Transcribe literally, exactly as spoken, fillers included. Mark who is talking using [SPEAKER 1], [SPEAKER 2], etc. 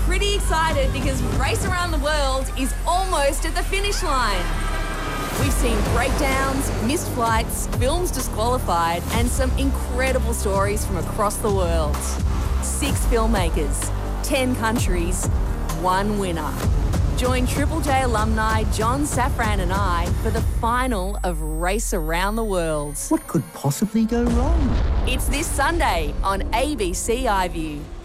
[SPEAKER 1] pretty excited because Race Around the World is almost at the finish line. We've seen breakdowns, missed flights, films disqualified, and some incredible stories from across the world. Six filmmakers, ten countries, one winner. Join Triple J alumni John Safran and I for the final of Race Around the World.
[SPEAKER 2] What could possibly go wrong?
[SPEAKER 1] It's this Sunday on A B C iView.